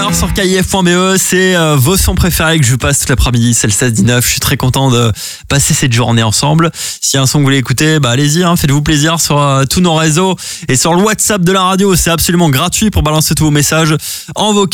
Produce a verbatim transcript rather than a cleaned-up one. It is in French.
Alors sur K I F point B E, c'est euh, vos sons préférés que je vous passe toute l'après-midi, c'est le seize dix-neuf. Je suis très content de passer cette journée ensemble. S'il y a un son que vous voulez écouter, bah allez-y, hein, faites-vous plaisir sur euh, tous nos réseaux et sur le WhatsApp de la radio. C'est absolument gratuit pour balancer tous vos messages en vocal.